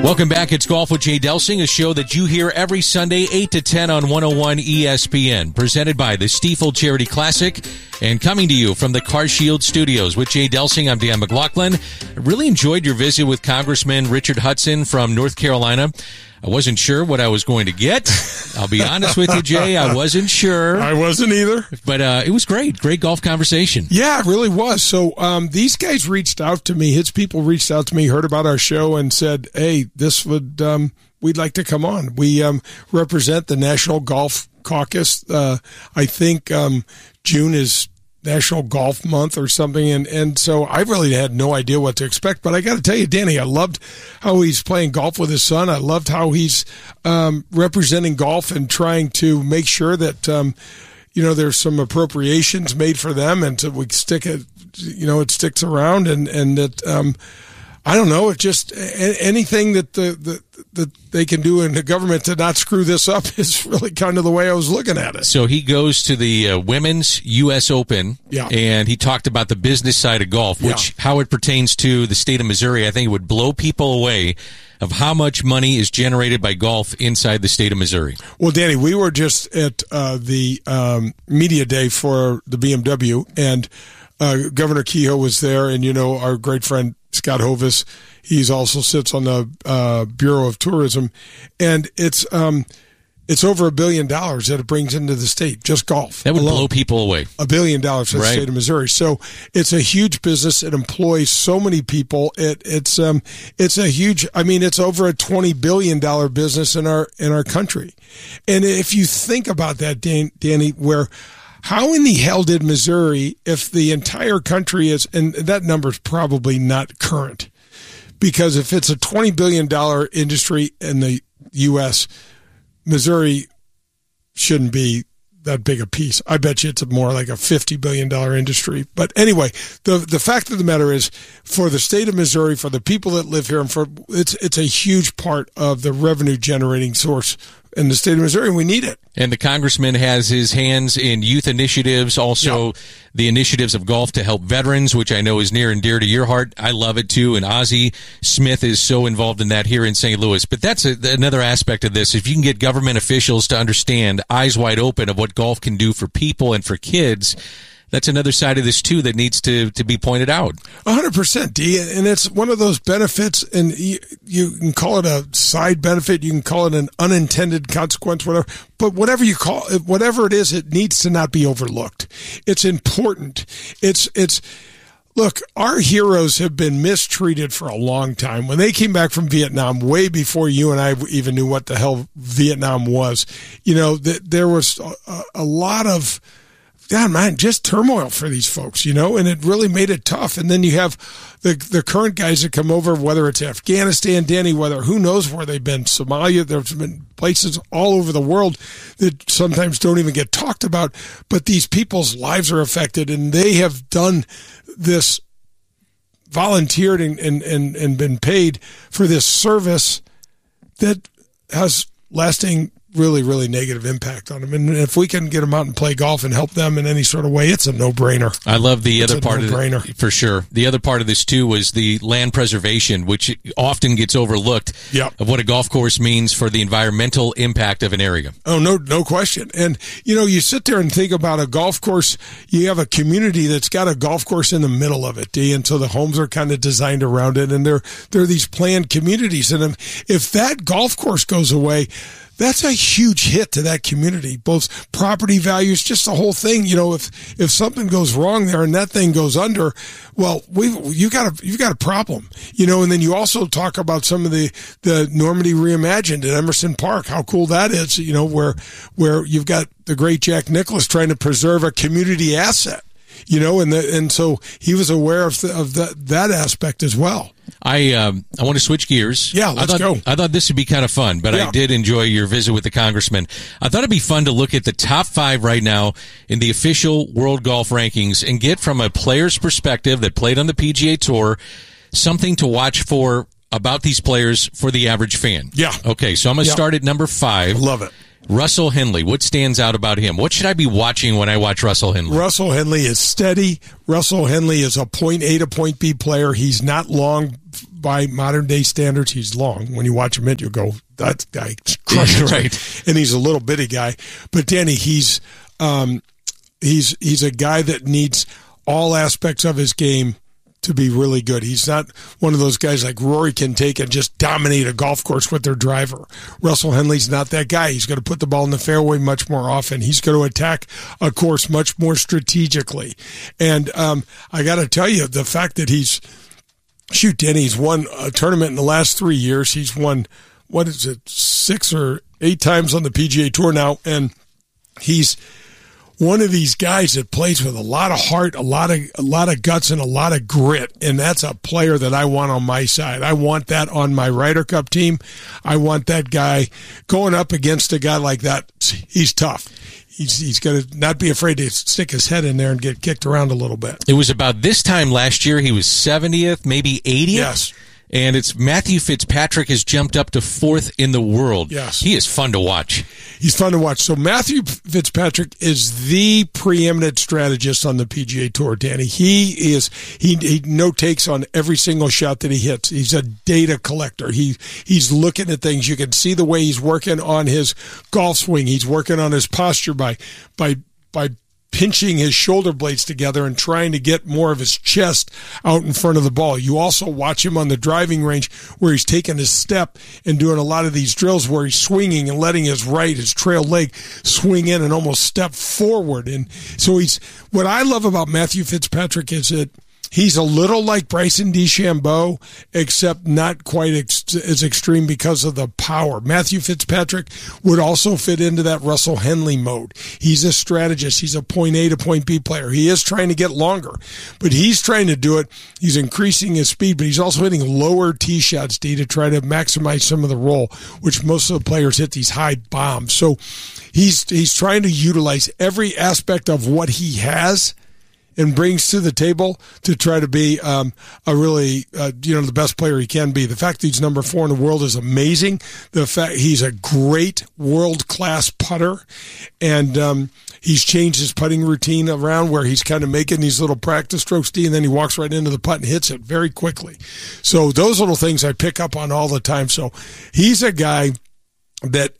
Welcome back. It's Golf with Jay Delsing, a show that you hear every Sunday, 8 to 10 on 101 ESPN, presented by the Stiefel Charity Classic, and coming to you from the CarShield Studios. With Jay Delsing, I'm Dan McLaughlin. I really enjoyed your visit with Congressman Richard Hudson from North Carolina. I wasn't sure what I was going to get. I'll be honest with you, Jay. I wasn't sure. I wasn't either. But it was great. Great golf conversation. Yeah, it really was. So these guys reached out to me. His people reached out to me, heard about our show, and said, hey, this would we'd like to come on. We represent the National Golf Caucus. I think June is National Golf Month or something, and so I really had no idea what to expect. But I got to tell you, Danny, I loved how he's playing golf with his son. I loved how he's representing golf and trying to make sure that there's some appropriations made for them, and we stick it, it sticks around, and that I don't know, it's just anything that that they can do in the government to not screw this up is really kind of the way I was looking at it. So he goes to the Women's U.S. Open, and he talked about the business side of golf, which how it pertains to the state of Missouri. I think it would blow people away of how much money is generated by golf inside the state of Missouri. Well, Danny, we were just at the media day for the BMW, and Governor Kehoe was there, and our great friend Scott Hovis, he's also sits on the Bureau of Tourism, and it's over $1 billion that it brings into the state, just golf. That would blow people away. $1 billion for the state of Missouri. So it's a huge business. It employs so many people. It's a huge. I mean, it's over a $20 billion business in our country. And if you think about that, Danny, how in the hell did Missouri, if the entire country is, and that number's probably not current, because if it's a $20 billion industry in the U.S., Missouri shouldn't be that big a piece. I bet you it's more like a $50 billion industry. But anyway, the fact of the matter is, for the state of Missouri, for the people that live here, and it's a huge part of the revenue generating source in the state of Missouri, and we need it. And the congressman has his hands in youth initiatives, also the initiatives of golf to help veterans, which I know is near and dear to your heart. I love it too, and Ozzie Smith is so involved in that here in St. Louis. But that's another aspect of this. If you can get government officials to understand, eyes wide open, of what golf can do for people and for kids, that's another side of this, too, that needs to be pointed out. 100%, D. And it's one of those benefits, and you can call it a side benefit, you can call it an unintended consequence, whatever. But whatever you call it, whatever it is, it needs to not be overlooked. It's important. Look, our heroes have been mistreated for a long time. When they came back from Vietnam, way before you and I even knew what the hell Vietnam was, there was a lot of just turmoil for these folks, and it really made it tough. And then you have the current guys that come over, whether it's Afghanistan, Danny, who knows where they've been, Somalia, there's been places all over the world that sometimes don't even get talked about, but these people's lives are affected, and they have done this, volunteered and been paid for this service that has lasting really, really negative impact on them. And if we can get them out and play golf and help them in any sort of way, it's a no-brainer. I love the other part of it, for sure. The other part of this, too, was the land preservation, which often gets overlooked, of what a golf course means for the environmental impact of an area. Oh, no question. And, you sit there and think about a golf course. You have a community that's got a golf course in the middle of it, and so the homes are kind of designed around it, and they're these planned communities. And if that golf course goes away, that's a huge hit to that community, both property values, just the whole thing. If something goes wrong there and that thing goes under, well, you've got a problem. And then you also talk about some of the Normandy Reimagined at Emerson Park, how cool that is. Where you've got the great Jack Nicklaus trying to preserve a community asset. And so he was aware of that aspect as well. I want to switch gears. Yeah, let's go. I thought this would be kind of fun, but I did enjoy your visit with the congressman. I thought it'd be fun to look at the top 5 right now in the official World Golf Rankings and get, from a player's perspective that played on the PGA Tour, something to watch for about these players for the average fan. Yeah. Okay, so I'm going to start at number 5. I love it. Russell Henley. What stands out about him? What should I be watching when I watch Russell Henley? Russell Henley is steady. Russell Henley is a point A to point B player. He's not long by modern day standards, he's long. When you watch him hit, you'll go, that guy crushes right. it. And he's a little bitty guy. But Danny, he's a guy that needs all aspects of his game to be really good. He's not one of those guys like Rory can take and just dominate a golf course with their driver. Russell Henley's not that guy. He's going to put the ball in the fairway much more often. He's going to attack a course much more strategically. And I got to tell you, the fact that he's won a tournament in the last 3 years. He's won, 6 or 8 times on the PGA Tour now, and he's one of these guys that plays with a lot of heart, a lot of guts, and a lot of grit, and that's a player that I want on my side. I want that on my Ryder Cup team. I want that guy going up against a guy like that. He's tough. He's going to not be afraid to stick his head in there and get kicked around a little bit. It was about this time last year he was 70th, maybe 80th. Yes. And it's Matthew Fitzpatrick has jumped up to 4th in the world. Yes. He is fun to watch. He's fun to watch. So Matthew Fitzpatrick is the preeminent strategist on the PGA Tour, Danny. He no takes on every single shot that he hits. He's a data collector. He's looking at things. You can see the way he's working on his golf swing. He's working on his posture by pinching his shoulder blades together and trying to get more of his chest out in front of the ball. You also watch him on the driving range where he's taking his step and doing a lot of these drills where he's swinging and letting his trail leg swing in and almost step forward. And so what I love about Matthew Fitzpatrick is that he's a little like Bryson DeChambeau, except not quite as extreme because of the power. Matthew Fitzpatrick would also fit into that Russell Henley mode. He's a strategist. He's a point A to point B player. He is trying to get longer, but he's trying to do it. He's increasing his speed, but he's also hitting lower tee shots, to try to maximize some of the roll, which most of the players hit these high bombs. So he's trying to utilize every aspect of what he has and brings to the table to try to be a really, the best player he can be. The fact that he's number 4 in the world is amazing. The fact he's a great world-class putter, and he's changed his putting routine around where he's kind of making these little practice strokes, and then he walks right into the putt and hits it very quickly. So those little things I pick up on all the time. So he's a guy that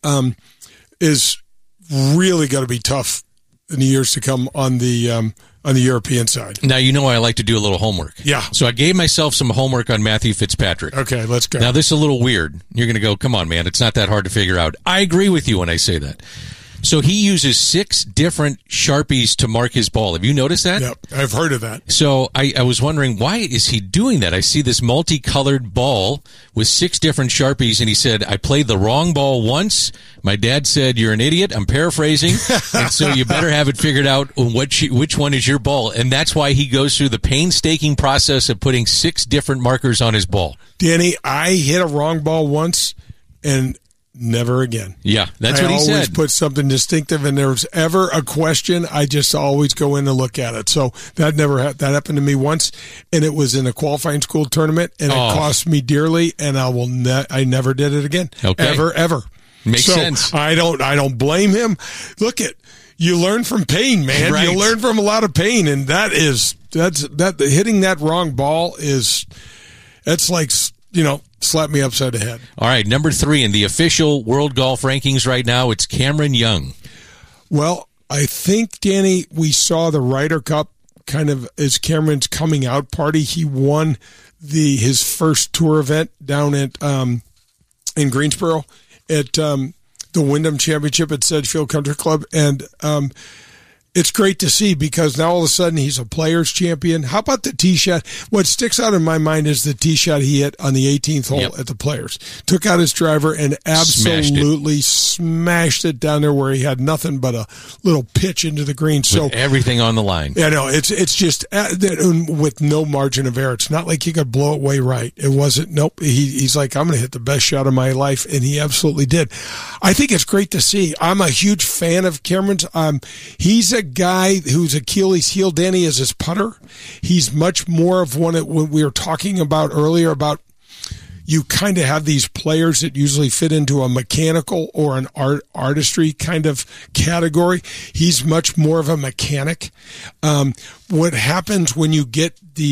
is really going to be tough in the years to come on the European side. Now, I like to do a little homework. Yeah. So I gave myself some homework on Matthew Fitzpatrick. Okay, let's go. Now, this is a little weird. You're going to go, come on, man. It's not that hard to figure out. I agree with you when I say that. So he uses 6 different Sharpies to mark his ball. Have you noticed that? Yep, I've heard of that. So I was wondering, why is he doing that? I see this multicolored ball with 6 different Sharpies, and he said, I played the wrong ball once. My dad said, you're an idiot. I'm paraphrasing. And so you better have it figured out which one is your ball. And that's why he goes through the painstaking process of putting 6 different markers on his ball. Danny, I hit a wrong ball once, and never again. Yeah, that's what he said. I always put something distinctive, and there's ever a question, I just always go in and look at it. So that that happened to me once, and it was in a qualifying school tournament, and it cost me dearly, and I never did it again. Okay. Ever. Makes sense. I don't blame him. Look, you learn from pain, man. Right. You learn from a lot of pain, and that's hitting that wrong ball that's like, slap me upside the head. All right, number 3 in the official world golf rankings right now, it's Cameron Young. Well, I think, Danny, we saw the Ryder Cup kind of as Cameron's coming out party. He won his first tour event down at in Greensboro at the Wyndham Championship at Sedgefield Country Club, and it's great to see because now all of a sudden he's a players champion. How about the tee shot? What sticks out in my mind is the tee shot he hit on the 18th hole at the Players. Took out his driver and absolutely smashed it down there where he had nothing but a little pitch into the green. So with everything on the line. Yeah, no, it's just with no margin of error. It's not like he could blow it way right. It wasn't. Nope. He's like, I'm going to hit the best shot of my life, and he absolutely did. I think it's great to see. I'm a huge fan of Cameron's. He's a guy whose Achilles heel, Danny, is his putter. He's much more of what we were talking about earlier about you kind of have these players that usually fit into a mechanical or an artistry kind of category. He's much more of a mechanic. What happens when you get these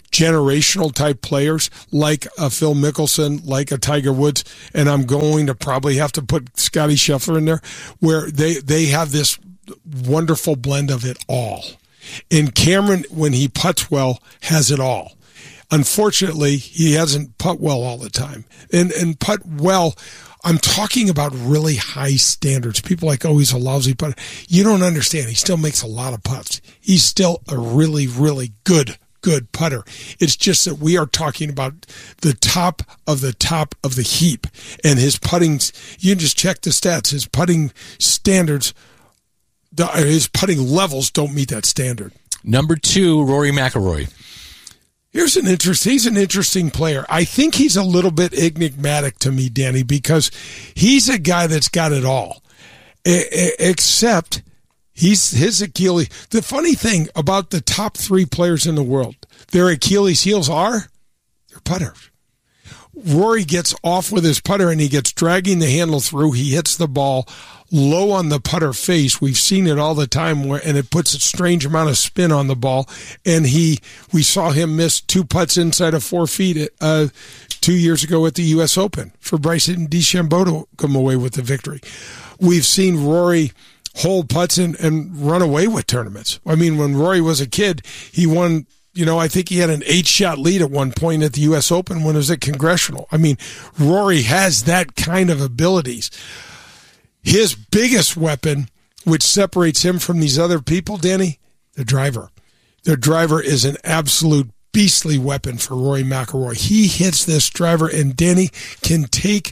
generational type players like a Phil Mickelson, like a Tiger Woods, and I'm going to probably have to put Scotty Scheffler in there, where they have this wonderful blend of it all. And Cameron, when he putts well, has it all. Unfortunately, he hasn't putt well all the time. And putt well, I'm talking about really high standards. People are like, oh, he's a lousy putter. You don't understand. He still makes a lot of putts. He's still a really, really good putter. It's just that we are talking about the top of the heap. And his putting, you can just check the stats. His putting standards, his putting levels don't meet that standard. Number 2, Rory McIlroy. He's an interesting player. I think he's a little bit enigmatic to me, Danny, because he's a guy that's got it all, except his Achilles. The funny thing about the top 3 players in the world, their Achilles heels are their putters. Rory gets off with his putter and he gets dragging the handle through. He hits the ball low on the putter face. We've seen it all the time, and it puts a strange amount of spin on the ball. And we saw him miss 2 putts inside of 4 feet 2 years ago at the U.S. Open for Bryson DeChambeau to come away with the victory. We've seen Rory hold putts and run away with tournaments. I mean, when Rory was a kid, he won. I think he had an 8-shot lead at one point at the U.S. Open when it was at Congressional. I mean, Rory has that kind of abilities. His biggest weapon, which separates him from these other people, Danny, the driver. The driver is an absolute beastly weapon for Rory McIlroy. He hits this driver, and Danny can take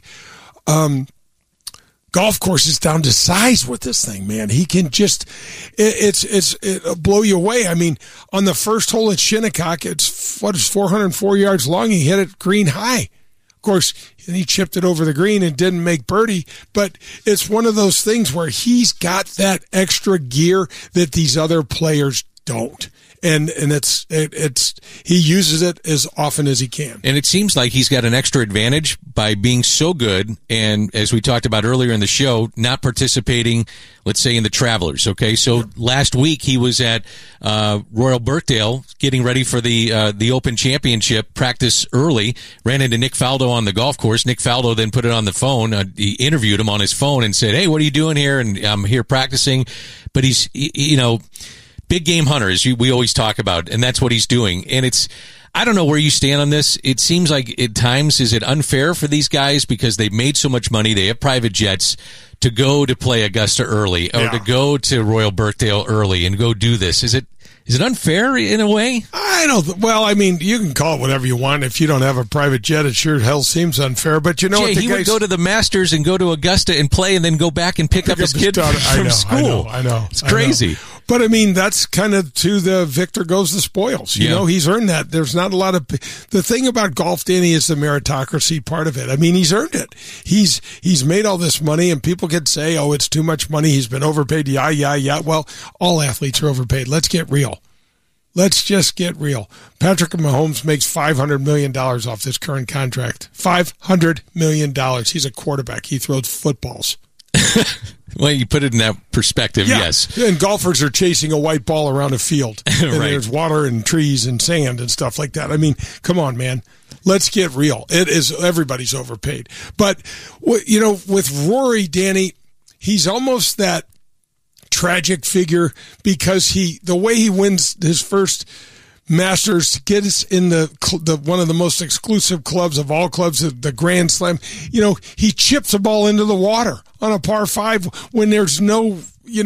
golf courses down to size with this thing, man. He can just, it'll blow you away. I mean, on the first hole at Shinnecock, it's 404 yards long. He hit it green high. Of course, he chipped it over the green and didn't make birdie, but it's one of those things where he's got that extra gear that these other players don't. And he uses it as often as he can. And it seems like he's got an extra advantage by being so good, and as we talked about earlier in the show, not participating, let's say, in the Travelers. Okay, so last week he was at Royal Birkdale getting ready for the Open Championship, practice early, ran into Nick Faldo on the golf course. Nick Faldo then put it on the phone. He interviewed him on his phone and said, "Hey, what are you doing here?" And I'm here practicing. But he's, big game hunter, as we always talk about, and that's what he's doing. And I don't know where you stand on this. It seems like at times, is it unfair for these guys because they've made so much money, they have private jets, to go to play Augusta early or to go to Royal Birkdale early and go do this? Is it unfair in a way? Well, I mean, you can call it whatever you want. If you don't have a private jet, it sure hell seems unfair. But you know what? He would go to the Masters and go to Augusta and play and then go back and pick up his kid from school. I know. It's crazy. But, I mean, that's kind of to the victor goes the spoils. You know, he's earned that. There's not a lot of – the thing about golf, Danny, is the meritocracy part of it. I mean, he's earned it. He's made all this money, and people could say, oh, it's too much money. He's been overpaid. Yeah. Well, all athletes are overpaid. Let's get real. Let's just get real. Patrick Mahomes makes $500 million off this current contract. $500 million. He's a quarterback. He throws footballs. Well, you put it in that perspective, yes. And golfers are chasing a white ball around a field. And there's water and trees and sand and stuff like that. I mean, come on, man. Let's get real. Everybody's overpaid. But, with Rory, Danny, he's almost that tragic figure because the way he wins his first Masters, gets in the one of the most exclusive clubs of all clubs, the Grand Slam. He chips a ball into the water on a par 5 when there's no,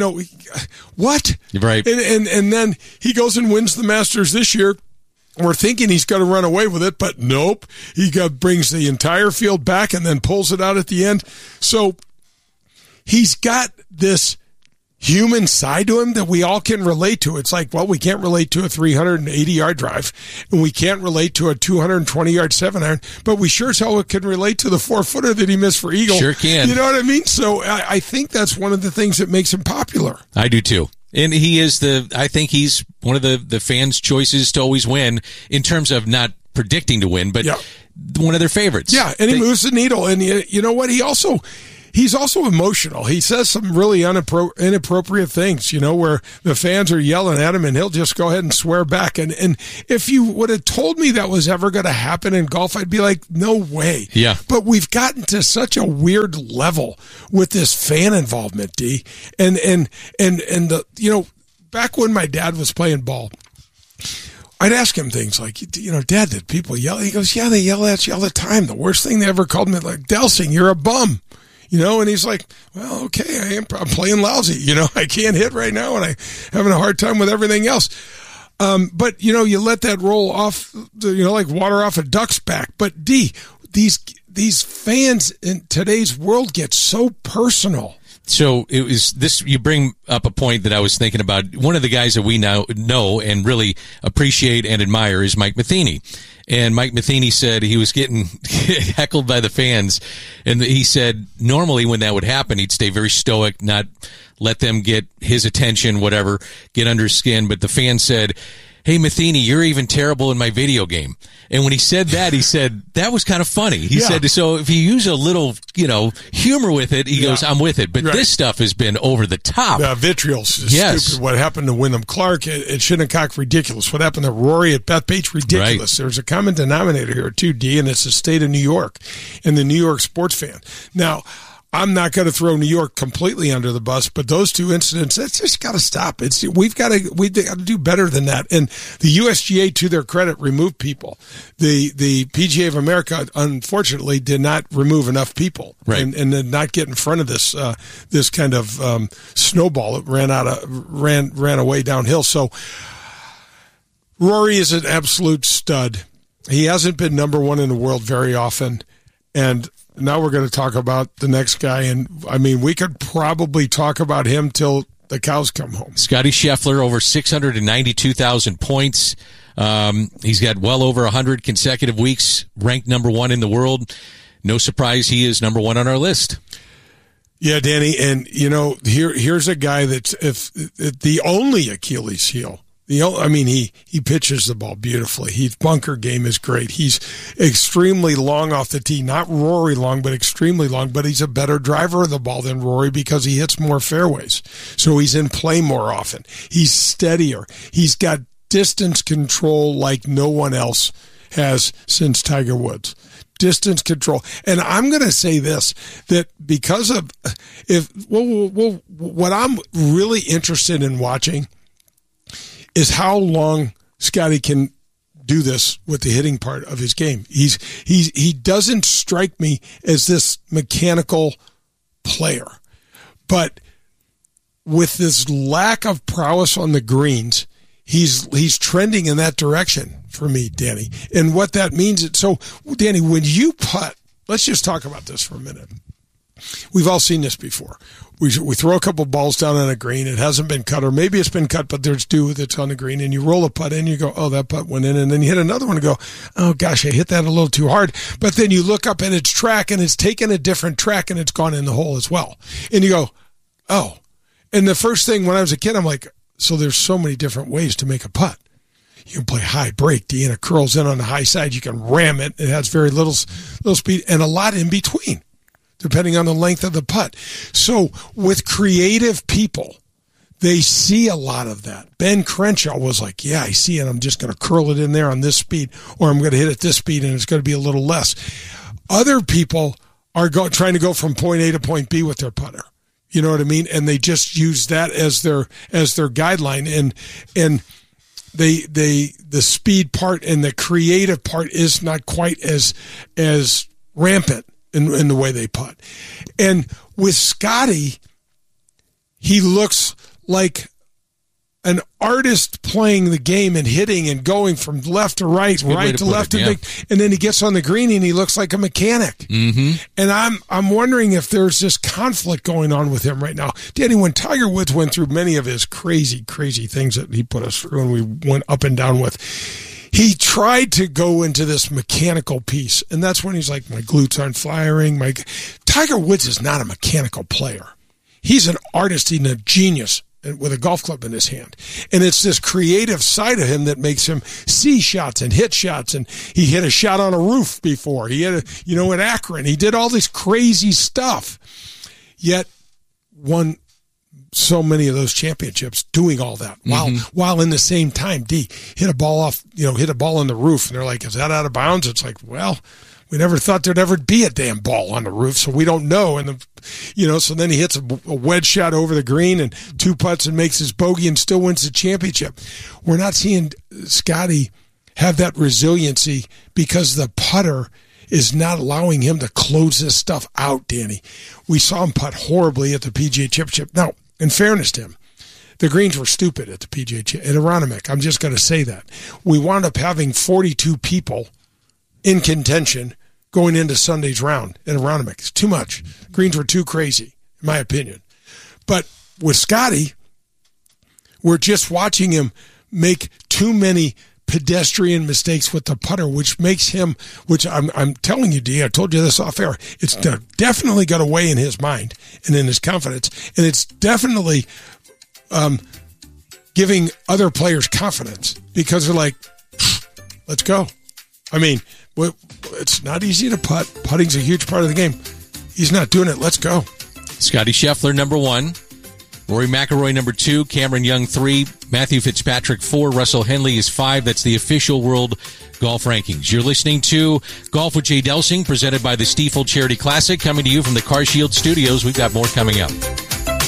what? Right. And then he goes and wins the Masters this year. We're thinking he's going to run away with it, but nope. He brings the entire field back and then pulls it out at the end. So he's got this human side to him that we all can relate to. It's like, well, we can't relate to a 380-yard drive, and we can't relate to a 220-yard 7-iron, but we sure as hell can relate to the 4-footer that he missed for eagle. Sure can. You know what I mean? So I think that's one of the things that makes him popular. I do too. And I think he's one of the fans' choices to always win in terms of not predicting to win, but one of their favorites. Yeah, and he moves the needle. And you know what? he's also emotional. He says some really inappropriate things, where the fans are yelling at him and he'll just go ahead and swear back. And if you would have told me that was ever going to happen in golf, I'd be like, no way. Yeah. But we've gotten to such a weird level with this fan involvement, D. And back when my dad was playing ball, I'd ask him things like, Dad, did people yell? He goes, yeah, they yell at you all the time. The worst thing they ever called me, like, Delsing, you're a bum. And he's like, well, okay, I'm playing lousy. I can't hit right now, and I'm having a hard time with everything else. But, you let that roll off, like water off a duck's back. But, D, these fans in today's world get so personal. So it was this. You bring up a point that I was thinking about. One of the guys that we now know and really appreciate and admire is Mike Matheny. And Mike Matheny said he was getting heckled by the fans, and he said normally when that would happen, he'd stay very stoic, not let them get his attention, whatever, get under his skin. But the fan said, "Hey, Matheny, you're even terrible in my video game." And when he said that, he said, that was kind of funny. He said, so if you use a little, humor with it, he goes, I'm with it. But this stuff has been over the top. Vitriol is stupid. What happened to Wyndham Clark at Shinnecock, ridiculous. What happened to Rory at Bethpage, ridiculous. Right. There's a common denominator here, too, D, and it's the state of New York and the New York sports fan. Now, I'm not going to throw New York completely under the bus, but those two incidents, that's just got to stop. We've got to do better than that. And the USGA, to their credit, removed people. The PGA of America, unfortunately, did not remove enough people, right, and did not get in front of this this kind of snowball that ran away downhill. So Rory is an absolute stud. He hasn't been number one in the world very often, and now we're going to talk about the next guy, and we could probably talk about him till the cows come home. Scotty Scheffler, over 692,000 points. He's got well over 100 consecutive weeks ranked number one in the world. No surprise he is number one on our list. Yeah, Danny, and here's a guy that's if the only Achilles heel. He pitches the ball beautifully. His bunker game is great. He's extremely long off the tee. Not Rory long, but extremely long. But he's a better driver of the ball than Rory because he hits more fairways. So he's in play more often. He's steadier. He's got distance control like no one else has since Tiger Woods. Distance control. And I'm going to say this, that because of what I'm really interested in watching is how long Scotty can do this with the hitting part of his game. He doesn't strike me as this mechanical player, but with this lack of prowess on the greens, he's trending in that direction for me, Danny. And what that means, so Danny, when you putt, let's just talk about this for a minute. We've all seen this before. We throw a couple balls down on a green. It hasn't been cut, or maybe it's been cut, but there's dew that's on the green, and you roll a putt in, you go, oh, that putt went in, and then you hit another one and go, oh, gosh, I hit that a little too hard. But then you look up at its track, and it's taken a different track, and it's gone in the hole as well. And you go, oh. And the first thing when I was a kid, I'm like, so there's so many different ways to make a putt. You can play high break, D, and it curls in on the high side. You can ram it. It has very little speed and a lot in between, depending on the length of the putt. So with creative people, they see a lot of that. Ben Crenshaw was like, yeah, I see it. I'm just going to curl it in there on this speed, or I'm going to hit it this speed, and it's going to be a little less. Other people are trying to go from point A to point B with their putter. You know what I mean? And they just use that as their guideline. And the speed part and the creative part is not quite as rampant in the way they putt. And with Scotty, he looks like an artist playing the game and hitting and going from left to right, right to left, and then he gets on the green and he looks like a mechanic. Mm-hmm. And I'm wondering if there's this conflict going on with him right now. Danny, when Tiger Woods went through many of his crazy things that he put us through and we went up and down with, he tried to go into this mechanical piece, and that's when he's like, my glutes aren't firing. Tiger Woods is not a mechanical player. He's an artist. He's a genius with a golf club in his hand. And it's this creative side of him that makes him see shots and hit shots. And he hit a shot on a roof before. He hit in Akron. He did all this crazy stuff. yet won so many of those championships doing all that while in the same time, hit a ball on the roof, and they're like, is that out of bounds? It's like, well, we never thought there'd ever be a damn ball on the roof, so we don't know. And so then he hits a wedge shot over the green and 2 putts and makes his bogey and still wins the championship. We're not seeing Scotty have that resiliency because the putter is not allowing him to close this stuff out, Danny. We saw him putt horribly at the PGA Championship. Now, in fairness to him, the greens were stupid at the PGA at Aronimink. I'm just going to say that. We wound up having 42 people in contention going into Sunday's round at Aronimink. It's too much. Greens were too crazy, in my opinion. But with Scotty, we're just watching him make too many pedestrian mistakes with the putter, which makes him, which I'm telling you, D, I told you this off air, it's definitely got a weigh in his mind and in his confidence, and it's definitely giving other players confidence because they're like, let's go. I mean, it's not easy to putt. Putting's a huge part of the game. He's not doing it. Let's go. Scotty Scheffler, number 1. Rory McIlroy, number 2. Cameron Young, 3. Matthew Fitzpatrick, 4. Russell Henley is 5. That's the official World Golf Rankings. You're listening to Golf with Jay Delsing, presented by the Stifel Charity Classic, coming to you from the CarShield Studios. We've got more coming up.